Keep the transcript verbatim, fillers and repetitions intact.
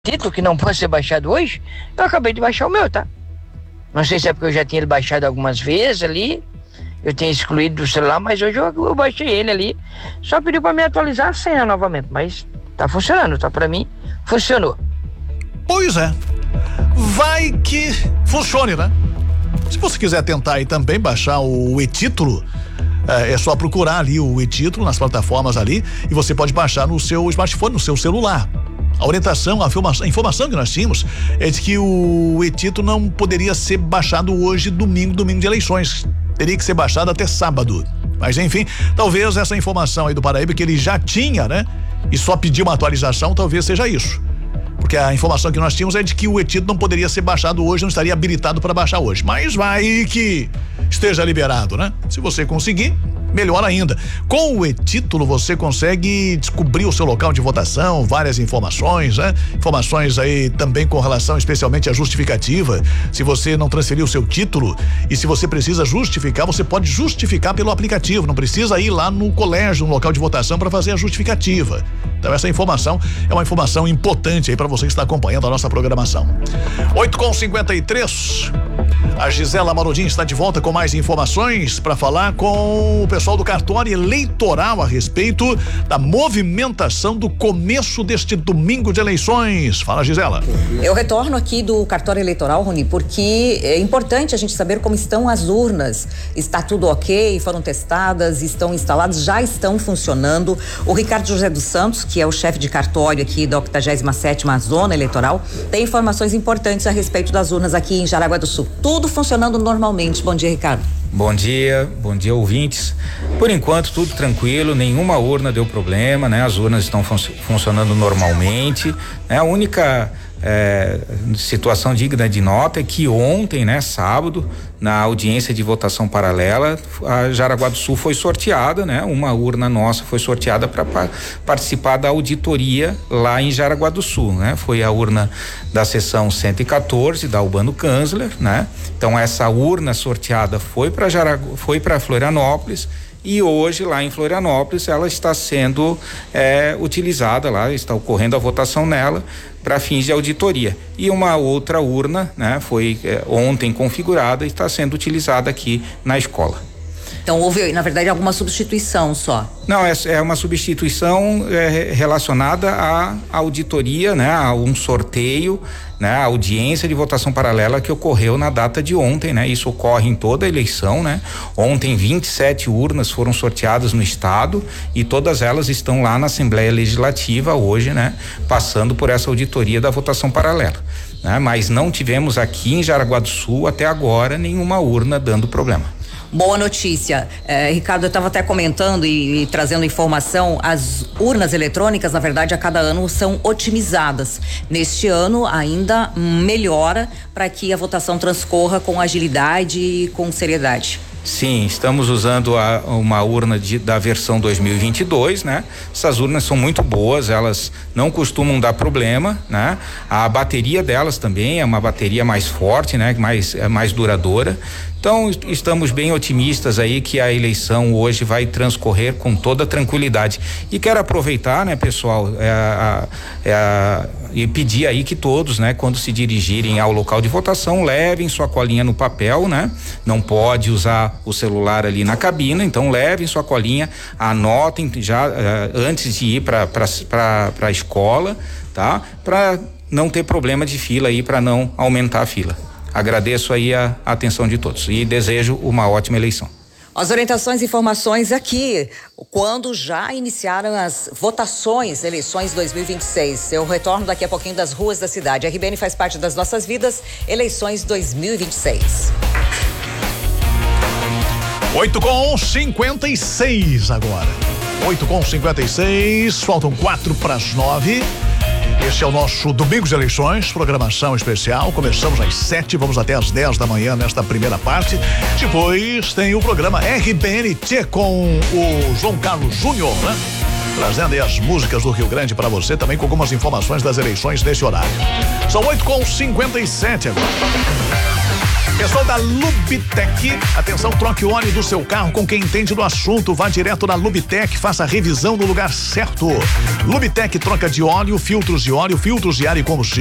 título que não pode ser baixado hoje, eu acabei de baixar o meu, tá? Não sei se é porque eu já tinha ele baixado algumas vezes ali, eu tinha excluído do celular, mas hoje eu, eu baixei ele ali, só pediu pra me atualizar a senha novamente, mas tá funcionando, tá? Pra mim, funcionou. Pois é, vai que funcione, né? Se você quiser tentar aí também baixar o e-título, é, é só procurar ali o e-título nas plataformas ali e você pode baixar no seu smartphone, no seu celular. A orientação, a informação, a informação que nós tínhamos é de que o e-título não poderia ser baixado hoje, domingo, domingo de eleições. Teria que ser baixado até sábado. Mas enfim, talvez essa informação aí do Paraíba que ele já tinha, né? E só pediu uma atualização, talvez seja isso. Porque a informação que nós tínhamos é de que o e-título não poderia ser baixado hoje, não estaria habilitado para baixar hoje. Mas vai que esteja liberado, né? Se você conseguir, melhor ainda. Com o e-título você consegue descobrir o seu local de votação, várias informações, né? Informações aí também com relação especialmente à justificativa. Se você não transferiu o seu título e se você precisa justificar, você pode justificar pelo aplicativo, não precisa ir lá no colégio, no local de votação para fazer a justificativa. Então essa informação é uma informação importante aí para você que está acompanhando a nossa programação. oito com cinquenta e três. A Gisela Marodin está de volta com mais informações para falar com o pessoal do cartório eleitoral a respeito da movimentação do começo deste domingo de eleições. Fala, Gisela. Eu retorno aqui do cartório eleitoral, Rony, porque é importante a gente saber como estão as urnas. Está tudo ok? Foram testadas? Estão instaladas? Já estão funcionando? O Ricardo José dos Santos, que é o chefe de cartório aqui da octagésima sétima Zona Eleitoral, tem informações importantes a respeito das urnas aqui em Jaraguá do Sul. Tudo funcionando normalmente. Bom dia, Ricardo. Bom dia, bom dia, ouvintes. Por enquanto, tudo tranquilo, nenhuma urna deu problema, né? As urnas estão fun- funcionando normalmente, né? A única é, situação digna de nota é que ontem, né, sábado, na audiência de votação paralela, a Jaraguá do Sul foi sorteada, né? Uma urna nossa foi sorteada para pa- participar da auditoria lá em Jaraguá do Sul, né? Foi a urna da seção cento e quatorze da Urbano Kanzler, né? Então essa urna sorteada foi para Jaraguá, foi para Florianópolis. E hoje lá em Florianópolis ela está sendo é, utilizada lá, está ocorrendo a votação nela para fins de auditoria. E uma outra urna, né, foi é, ontem configurada e está sendo utilizada aqui na escola. Então houve, na verdade, alguma substituição só? Não, é, é uma substituição é, relacionada à auditoria, né, a um sorteio, né, a audiência de votação paralela que ocorreu na data de ontem, né? Isso ocorre em toda a eleição, né? Ontem vinte e sete urnas foram sorteadas no estado e todas elas estão lá na Assembleia Legislativa hoje, né? Passando por essa auditoria da votação paralela, né? Mas não tivemos aqui em Jaraguá do Sul até agora nenhuma urna dando problema. Boa notícia. Eh, Ricardo, eu estava até comentando e, e trazendo informação, as urnas eletrônicas, na verdade, a cada ano são otimizadas. Neste ano, ainda melhora para que a votação transcorra com agilidade e com seriedade. Sim, estamos usando a, uma urna de, da versão dois mil e vinte e dois, né? Essas urnas são muito boas, elas não costumam dar problema, né? A bateria delas também é uma bateria mais forte, né? Mais, é mais duradoura. Então, estamos bem otimistas aí que a eleição hoje vai transcorrer com toda tranquilidade. E quero aproveitar, né, pessoal, é, a, é a, e pedir aí que todos, né, quando se dirigirem ao local de votação, levem sua colinha no papel, né? Não pode usar o celular ali na cabina, então levem sua colinha, anotem já uh, antes de ir para para para a escola, tá? Para não ter problema de fila aí, para não aumentar a fila. Agradeço aí a, a atenção de todos e desejo uma ótima eleição. As orientações e informações aqui, quando já iniciaram as votações, eleições dois mil e vinte e seis. Eu retorno daqui a pouquinho das ruas da cidade. A R B N faz parte das nossas vidas, eleições dois mil e vinte e seis. oito com cinquenta e seis agora. oito com cinquenta e seis, faltam quatro para as nove. Esse é o nosso Domingo de Eleições, programação especial. Começamos às sete, vamos até às dez da manhã nesta primeira parte. Depois tem o programa R B N T com o João Carlos Júnior, né? Trazendo aí as músicas do Rio Grande para você, também com algumas informações das eleições nesse horário. São oito com cinquenta e sete agora. Pessoal da Lubitec, atenção, troque o óleo do seu carro com quem entende do assunto. Vá direto na Lubitec, faça a revisão no lugar certo. Lubitec troca de óleo, filtros de óleo, filtros de ar e combustível.